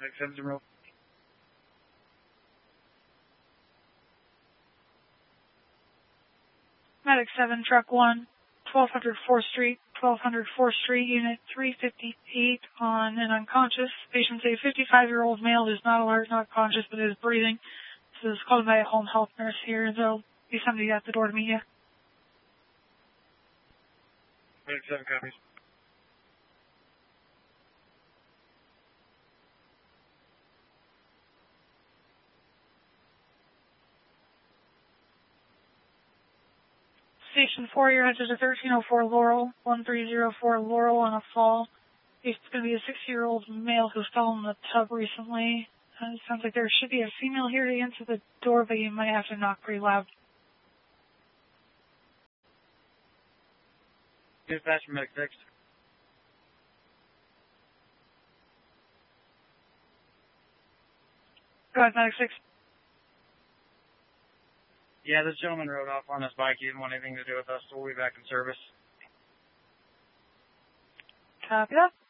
Medic 7 0. Medic 7, Truck 1, 1200 4th Street, 1200 4th Street, Unit 358 on an unconscious. Patient's a 55-year-old male who's not alert, not conscious, but is breathing. This is called by a home health nurse here. There'll be somebody at the door to meet you. Medic 7 copies. Station 4, your head to 1304 Laurel, 1304 Laurel on a fall. It's going to be a 60-year-old male who fell in the tub recently. It sounds like there should be a female here to answer the door, but you might have to knock pretty loud. Dispatch from Medic 6. Go ahead, Medic 6. Yeah, this gentleman rode off on his bike. He didn't want anything to do with us, so we'll be back in service. Copy that.